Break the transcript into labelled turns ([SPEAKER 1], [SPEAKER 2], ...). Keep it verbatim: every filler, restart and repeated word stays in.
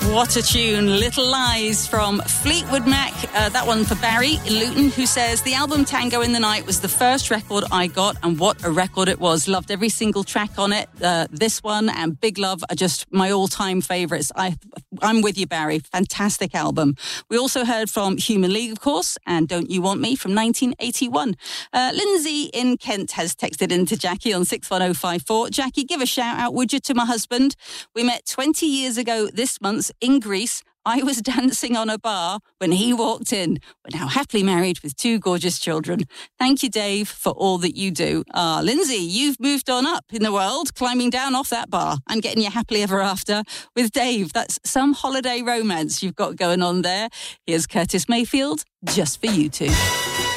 [SPEAKER 1] What a tune. Little Lies from Fleetwood Mac. Uh, that one for Barry in Luton, who says, the album Tango in the Night was the first record I got, and what a record it was. Loved every single track on it. Uh, this one and Big Love are just my all-time favourites. I, I'm with you, Barry. Fantastic album. We also heard from Human League, of course, and Don't You Want Me from nineteen eighty-one. Uh, Lindsay in Kent has texted in to Jackie on six one oh five four. Jackie, give a shout out, would you, to my husband. We met twenty years ago this month in Greece. I was dancing on a bar when he walked in. We're now happily married with two gorgeous children. Thank you, Dave, for all that you do. Ah, Lindsay, you've moved on up in the world, climbing down off that bar and getting you happily ever after with Dave. That's some holiday romance you've got going on there. Here's Curtis Mayfield, just for you two.